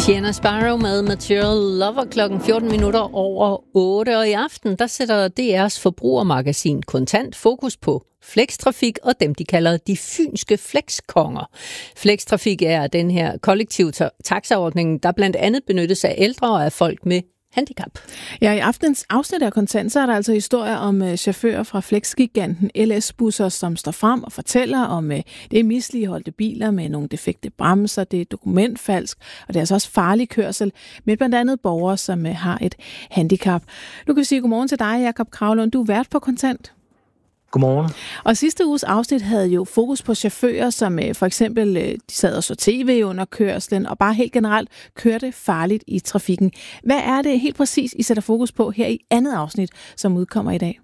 Sienna Sparrow med Material Lover klokken 14 minutter over 8. Og i aften, der sætter DR's forbrugermagasin Kontant fokus på Flextrafik og dem, de kalder de fynske flexkonger. Flextrafik er den her kollektiv taxaordning, der blandt andet benyttes af ældre og af folk med handicap. Ja, i aftens afsnit af Kontant, så er der altså historier om chauffører fra flexgiganten LS-busser, som står frem og fortæller om det er misligholdte biler med nogle defekte bremser, det er dokumentfalsk, og det er altså også farlig kørsel med blandt andet borgere, som har et handicap. Nu kan vi sige godmorgen til dig, Jakob Kravlund. Du er vært på Kontant. Godmorgen. Og sidste uges afsnit havde jo fokus på chauffører, som for eksempel de sad og så tv under kørslen, og bare helt generelt kørte farligt i trafikken. Hvad er det helt præcis, I sætter fokus på her i andet afsnit, som udkommer i dag?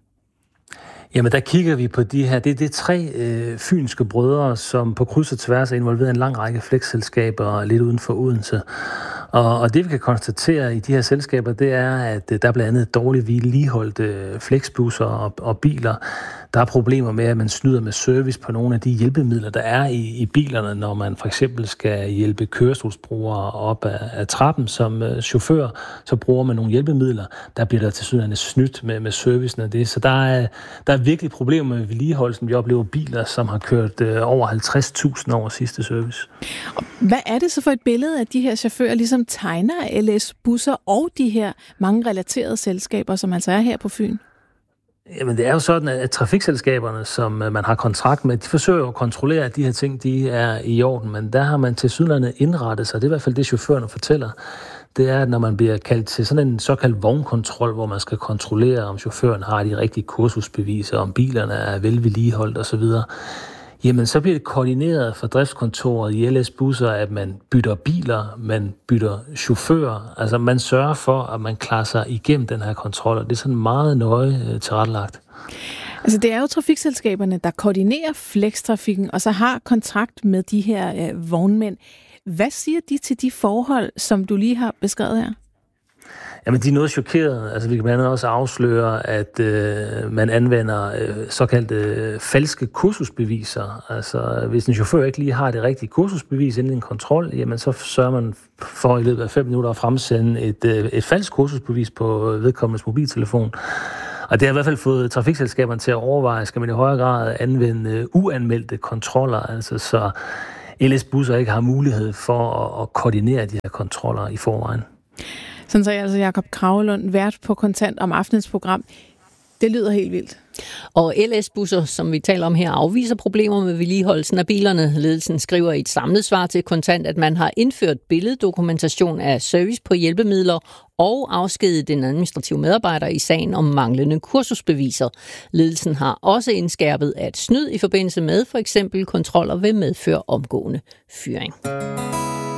Jamen, der kigger vi på de her. Det er tre fynske brødre, som på kryds og tværs er involveret i en lang række flexselskaber lidt uden for Odense. Og det, vi kan konstatere i de her selskaber, det er, at der er blandt andet dårligt vedligeholdte flexbusser og biler. Der er problemer med, at man snyder med service på nogle af de hjælpemidler, der er i bilerne, når man for eksempel skal hjælpe kørestolsbrugere op af trappen som chauffør, så bruger man nogle hjælpemidler. Der bliver der tilsyneladende snydt med servicen af det. Så der er virkelig problemer med vedligeholdelsen. Vi oplever biler, som har kørt over 50.000 over sidste service. Hvad er det så for et billede, at de her chauffører ligesom tegner LS-busser og de her mange relaterede selskaber, som altså er her på Fyn? Jamen, det er jo sådan, at trafikselskaberne, som man har kontrakt med, de forsøger at kontrollere, at de her ting, de er i orden, men der har man tilsyneladende indrettet sig. Det er i hvert fald det, chaufførerne fortæller. Det er, at når man bliver kaldt til sådan en såkaldt vognkontrol, hvor man skal kontrollere, om chaufføren har de rigtige kursusbeviser, om bilerne er velvedligeholdt osv., jamen så bliver det koordineret fra driftskontoret i LS-busser, at man bytter biler, man bytter chauffører. Altså man sørger for, at man klarer sig igennem den her kontrol, og det er sådan meget nøje tilrettelagt. Altså det er jo trafikselskaberne, der koordinerer flextrafikken, og så har kontrakt med de her vognmænd. Hvad siger de til de forhold, som du lige har beskrevet her? Jamen, de er noget chokerede. Altså, vi kan blandt andet også afsløre, at man anvender såkaldte falske kursusbeviser. Altså, hvis en chauffør ikke lige har det rigtige kursusbevis inden en kontrol, jamen, så sørger man for i løbet af 5 minutter at fremsende et falsk kursusbevis på vedkommendes mobiltelefon. Og det har i hvert fald fået trafikselskaberne til at overveje, skal man i højere grad anvende uanmeldte kontroller, altså så LS-busser ikke har mulighed for at koordinere de her kontroller i forvejen. Sådan så er altså Jakob Kravlund vært på Kontant om aftenens program. Det lyder helt vildt. Og LS-busser, som vi taler om her, afviser problemer med vedligeholdelsen af bilerne. Ledelsen skriver i et samlet svar til Kontant, at man har indført billeddokumentation af service på hjælpemidler og afskediget den administrative medarbejder i sagen om manglende kursusbeviser. Ledelsen har også indskærpet, at snyd i forbindelse med for eksempel kontroller vil medføre omgående fyring.